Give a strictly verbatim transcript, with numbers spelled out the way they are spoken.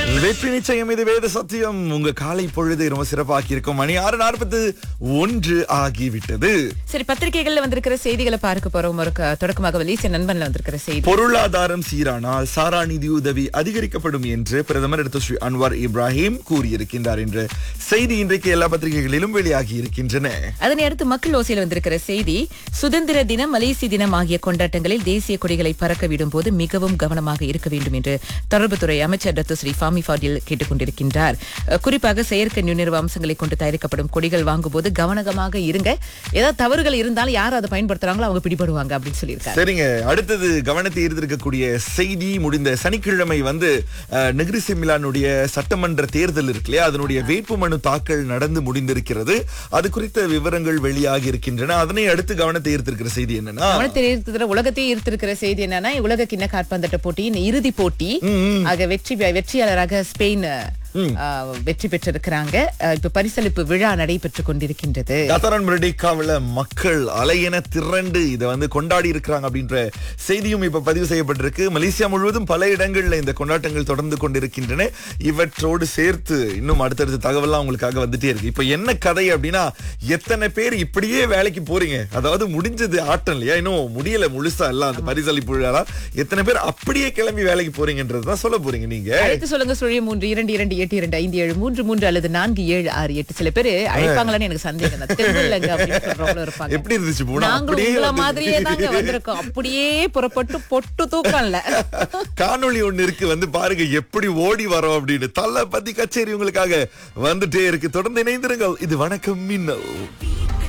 வெற்றி நிச்சயம், இது வேத சத்தியம். உங்க காலை பொழுது ரொம்ப சிறப்பாக்கி இருக்கும். மணி ஆறு நாற்பத்து ஒன்று ஆகிவிட்டது. சரி, பத்திரிகைகள்ல வந்திருக்கிற செய்திகளை பார்க்க போறோம். ஒரு க- தொடக்கமாக மலேசிய நண்பன்ல வந்திருக்கிற செய்தி. பொருளாதாரம் சீரானால் சாரா நிதியுதவி அதிகரிக்கப்படும் என்று பிரதமர் எடுத்த ஸ்ரீ அன்வார் இப்ராஹிம் கூறியிருக்கின்றார் என்ற செய்தி இன்றைக்கு எல்லா பத்திரிகைகளிலும் வெளியாகி இருக்கின்றன. அதனை அடுத்து மக்கள் ஓசையில் வந்திருக்கிற செய்தி, சுதந்திர தினம், மலேசிய தினம் ஆகிய கொண்டாட்டங்களில் தேசிய கொடிகளை பறக்க விடும் போது மிகவும் கவனமாக இருக்க வேண்டும் என்று தொடர்புத்துறை அமைச்சர் டத்து ஸ்ரீ ஃபாமி ஃபாடில் கேட்டுக் கொண்டிருக்கின்றார். அஹ், குறிப்பாக செயற்கை நுண்ணறிவு அம்சங்களை கொண்டு தயாரிக்கப்படும் கொடிகள் வாங்கும்போது கவனமாக இருங்க. ஏதாவது தவறுகள் இருந்தாலும் யார் அதை பயன்படுத்துறாங்களோ அவங்க பிடிபடுவாங்க அப்படின்னு சொல்லியிருக்காரு. சரிங்க, அடுத்தது கவனத்தை ஈர்த்திருக்கக்கூடிய செய்தி. முடிந்த சனிக்கிழமை வந்து அஹ், நெகிரி செமிலானுடைய சட்டமன்ற தேர்தல் இருக்கு இல்லையா, அதனுடைய வேட்புமனு தாக்கல் நடந்து முடிந்திருக்கிறது. அது குறித்த விவரங்கள் வெளியாகி இருக்கின்றன. அதனை அடுத்து கவனத்தை ஈர்த்திருக்கிற செய்தி என்னன்னா, கவனத்தில் ஈர்த்திருக்கிற, உலகத்தையே ஈர்த்திருக்கிற செய்தி என்னன்னா, உலக கிண்ண காற்பந்தாட்ட போட்டியின் இறுதி போட்டி ஆக வெற்றி வெற்றியாளராக ஸ்பெயின் அஹ், வெற்றி பெற்றிருக்கிறாங்க. அஹ், இப்ப பரிசளிப்பு விழா நடைபெற்றுக் கொண்டிருக்கின்றது. கத்தாரன் மெர்டிகாவுல மக்கள் அலையென திரண்டு இதை வந்து கொண்டாடி இருக்கிறாங்க அப்படின்ற செய்தியும் இப்ப பதிவு செய்யப்பட்டிருக்கு. மலேசியா முழுவதும் பல இடங்கள்ல இந்த கொண்டாட்டங்கள் தொடர்ந்து கொண்டிருக்கின்றன. இவற்றோடு சேர்த்து இன்னும் அடுத்தடுத்த தகவல்லாம் உங்களுக்காக வந்துட்டே இருக்கு. இப்ப என்ன கதை அப்படின்னா, எத்தனை பேர் இப்படியே வேலைக்கு போறீங்க? அதாவது முடிஞ்சது ஆட்டம் இல்லையா, இன்னும் முடியல முழுசா எல்லாம் அந்த பரிசளிப்பு விழா. எத்தனை பேர் அப்படியே கிளம்பி வேலைக்கு போறீங்கன்றதுதான் சொல்ல போறீங்க நீங்க. அழைத்து சொல்லுங்க. சுழிய மூன்று இரண்டு இரண்டு எட்டு இரண்டு ஐந்து ஏழு மூன்று மூன்று அல்லது நான்கு ஏழு ஆறு எட்டு. சில பேரு அழைப்பாங்களான்னு எனக்கு சந்தேகம் தான். தெரியலங்க அப்படின்னு சொல்றவங்களும் இருப்பாங்க. எப்படி இருந்துச்சு போனா? நாங்களும் அப்படியே உங்கள வந்து- மாதிரியே தாங்க வந்திருக்கோம். அப்படியே புறப்பட்டு பொட்டு தூக்கம்ல. காணொளி ஒண்ணு இருக்கு, வந்து பாருங்க எப்படி ஓடி வரோம் அப்படின்னு. தலை பத்தி கச்சேரி உங்களுக்காக வந்துட்டே இருக்கு. தொடர்ந்து இணைந்திருங்கள். இது வணக்கம் மின்னல்.